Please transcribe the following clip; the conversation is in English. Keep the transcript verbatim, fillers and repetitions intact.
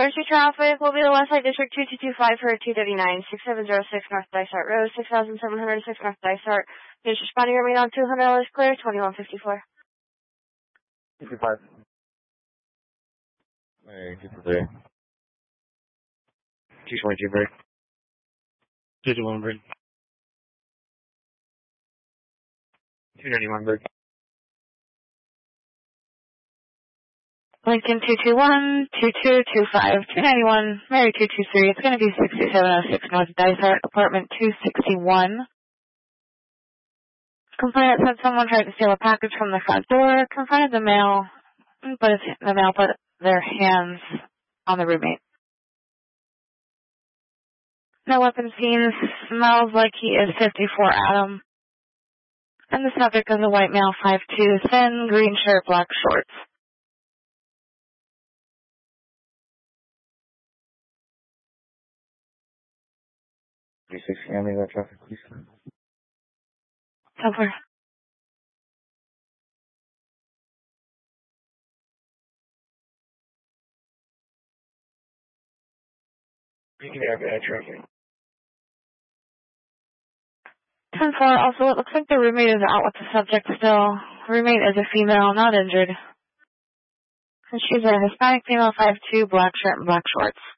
Emergency traffic will be the Westside District two two two five for two thirty-nine, six seven zero six North Dysart Road, six thousand seven hundred six North Dysart. Just responding remain on two hundred dollars clear, twenty-one fifty-four. fifty-five. Hey, good today. two twenty-two break. two twenty-one break. two ninety-one break. Lincoln two two one, two two two five, two ninety-one, Mary two two three. It's going to be sixty-seven oh six North Dysart, apartment two sixty-one. Complainant said someone tried to steal a package from the front door, confronted the mail, but the mail put their hands on the roommate. No weapon seen, smells like he is fifty-four Adam. And the subject is a white male, five two, thin, green shirt, black shorts. three sixty, how many that traffic, please? Over. You can have that traffic. ten four, also it looks like the roommate is out with the subject still. Roommate is a female, not injured. And she's a Hispanic female, five two, black shirt and black shorts.